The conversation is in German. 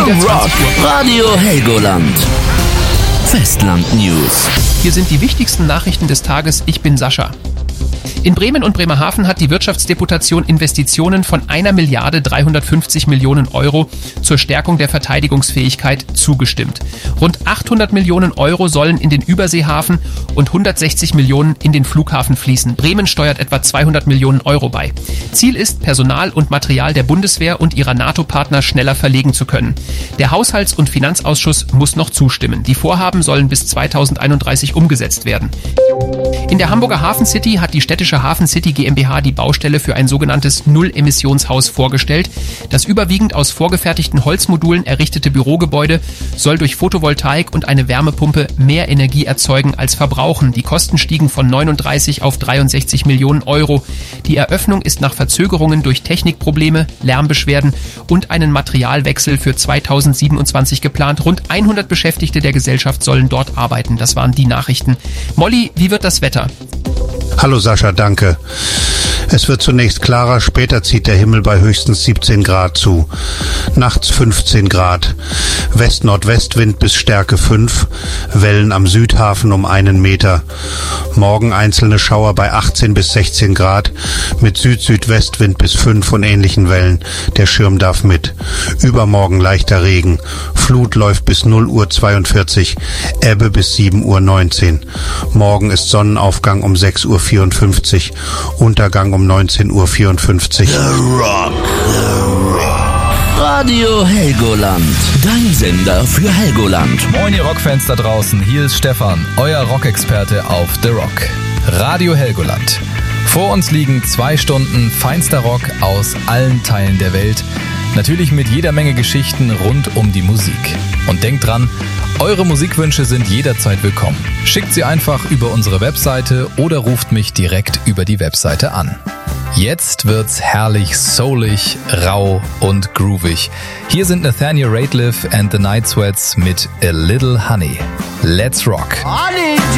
Rock, Radio Helgoland. Festland News. Hier sind die wichtigsten Nachrichten des Tages. Ich bin Sascha. In Bremen und Bremerhaven hat die Wirtschaftsdeputation Investitionen von 1.350 Millionen Euro zur Stärkung der Verteidigungsfähigkeit zugestimmt. Rund 800 Millionen Euro sollen in den Überseehafen und 160 Millionen in den Flughafen fließen. Bremen steuert etwa 200 Millionen Euro bei. Ziel ist, Personal und Material der Bundeswehr und ihrer NATO-Partner schneller verlegen zu können. Der Haushalts- und Finanzausschuss muss noch zustimmen. Die Vorhaben sollen bis 2031 umgesetzt werden. In der Hamburger Hafen City hat die städtische Hafen City GmbH die Baustelle für ein sogenanntes Null-Emissionshaus vorgestellt. Das überwiegend aus vorgefertigten Holzmodulen errichtete Bürogebäude soll durch Photovoltaik und eine Wärmepumpe mehr Energie erzeugen als verbrauchen. Die Kosten stiegen von 39 auf 63 Millionen Euro. Die Eröffnung ist nach Verzögerungen durch Technikprobleme, Lärmbeschwerden und einen Materialwechsel für 2027 geplant. Rund 100 Beschäftigte der Gesellschaft sollen dort arbeiten. Das waren die Nachrichten. Molly, wie wird das Wetter? Hallo Sascha, danke. Es wird zunächst klarer, später zieht der Himmel bei höchstens 17 Grad zu. Nachts 15 Grad. West-Nordwestwind bis Stärke 5. Wellen am Südhafen um 1 Meter. Morgen einzelne Schauer bei 18 bis 16 Grad. Mit Süd-Südwestwind bis 5 und ähnlichen Wellen. Der Schirm darf mit. Übermorgen leichter Regen. Flut läuft bis 0:42 Uhr. Ebbe bis 7:19 Uhr. Morgen ist Sonnenaufgang um 6:54 Uhr. Untergang um 19:54 Uhr. The Rock. Radio Helgoland. Dein Sender für Helgoland. Moin ihr Rockfans da draußen, hier ist Stefan, euer Rockexperte auf The Rock. Radio Helgoland. Vor uns liegen 2 Stunden feinster Rock aus allen Teilen der Welt. Natürlich mit jeder Menge Geschichten rund um die Musik. Und denkt dran, eure Musikwünsche sind jederzeit willkommen. Schickt sie einfach über unsere Webseite oder ruft mich direkt über die Webseite an. Jetzt wird's herrlich soulig, rau und groovig. Hier sind Nathaniel Rateliff and the Night Sweats mit A Little Honey. Let's rock!